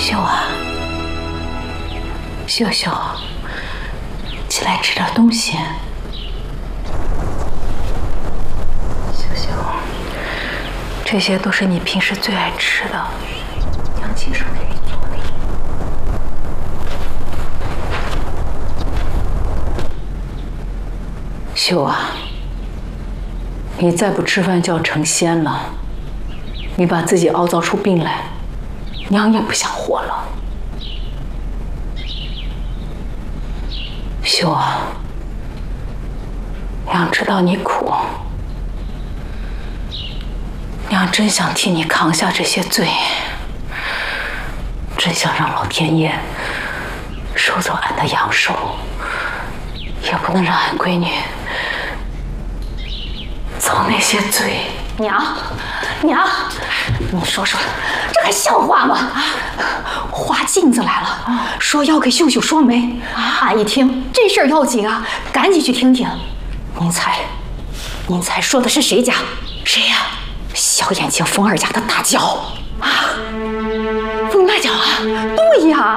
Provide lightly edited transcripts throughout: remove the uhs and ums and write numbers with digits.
秀啊，秀秀，起来吃点东西。秀秀，这些都是你平时最爱吃的，娘亲手给你做的。秀啊，你再不吃饭就要成仙了，你把自己熬造出病来，娘也不想活了。秀啊，娘知道你苦，娘真想替你扛下这些罪，真想让老天爷收走俺的阳寿，也不能让俺闺女遭那些罪。 娘，你说说，这还像话吗？花镜子来了，说要给秀秀说媒。俺一听这事儿要紧啊，赶紧去听听。您猜说的是谁家？ 谁呀？ 小眼睛风儿家的大脚啊！风大脚啊！ 对呀，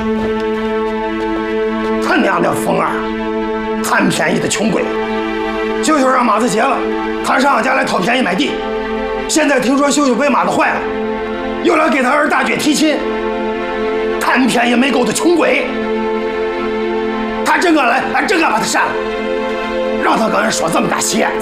他娘的风儿，贪便宜的穷鬼！秀秀让马子结了，他上俺家来讨便宜买地。现在听说秀秀被马子坏了，又来给他儿大姐提亲。贪便宜没够的穷鬼！他真敢来，俺真敢把他扇了，让他跟人说这么大心眼子。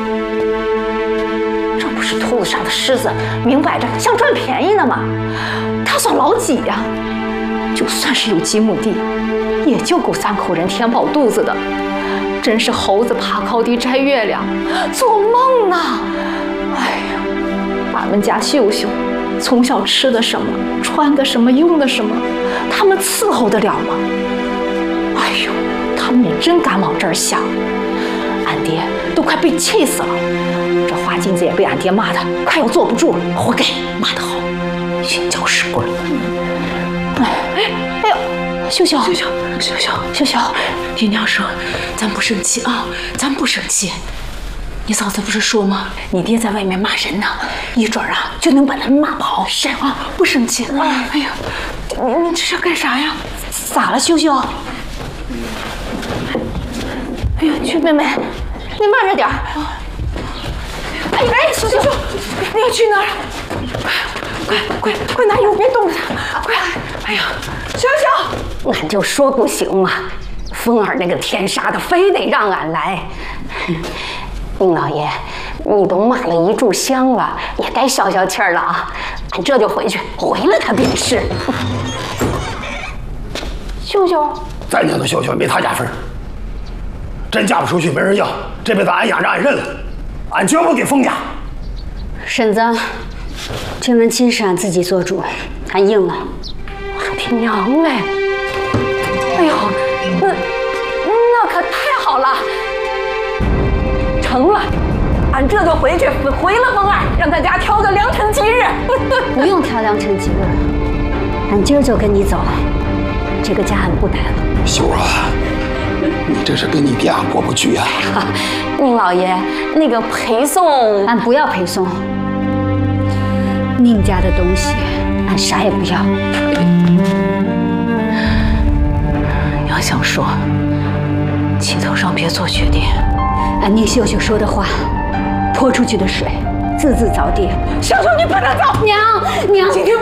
这不是兔子上的虱子，明摆着想赚便宜呢吗？他算老几呀？就算是有几亩地，也就够3口人填饱肚子的。真是猴子爬高低摘月亮，做梦呢！哎呀，俺们家秀秀从小吃的什么，穿的什么，用的什么，他们伺候得了吗？哎呦，他们也真敢往这儿想，俺爹都快被气死了。这花镜子也被俺爹骂的快要坐不住了，活该，骂得好，寻搅屎棍。哎呦！秀秀， 爹娘说，咱不生气啊，咱不生气。你嫂子不是说吗？你爹在外面骂人呢，一准儿啊就能把他们骂跑。是啊，不生气。哎呀，你这是干啥呀？ 咋了，秀秀？哎呀，去妹妹，你慢着点儿。哎，秀秀，你要去哪儿？快拿油，别动着他！快！哎呀，秀秀， 俺就说不行嘛，风儿那个天杀的，非得让俺来。宁老爷，你都骂了一炷香了，也该消消气儿了啊！俺这就回去，回了他便是。 秀秀， 咱家的秀秀没他家份儿，真嫁不出去没人要，这辈子俺养着俺认了，俺绝不给封家。 婶子，这门亲事俺自己做主，俺应了。 我的娘嘞！哎呦，那可太好了，成了，俺这就回去回了风儿，让他家挑个良辰吉日。 不用挑良辰吉日，俺今儿就跟你走，这个家俺不待了。 秀啊，你这是跟你爹过不去啊！ 宁老爷，那个陪送，俺不要陪送。宁家的东西，俺啥也不要。 娘想说，气头上别做决定。 俺宁秀秀说的话，泼出去的水，字字凿地。 秀秀，你不能走！ 娘， 今天